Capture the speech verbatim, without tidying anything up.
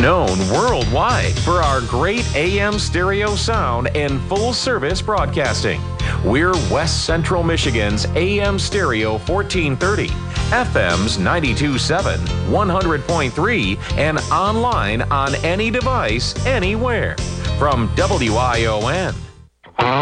Known worldwide for our great A M stereo sound and full-service broadcasting. We're West Central Michigan's A M stereo fourteen thirty, F M's ninety-two point seven, one hundred point three, and online on any device, anywhere. From W I O N,